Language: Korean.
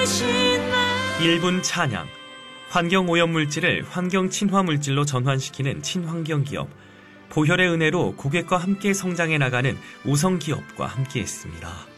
1분 찬양. 환경오염물질을 환경친화물질로 전환시키는 친환경기업. 보혈의 은혜로 고객과 함께 성장해 나가는 우성기업과 함께했습니다.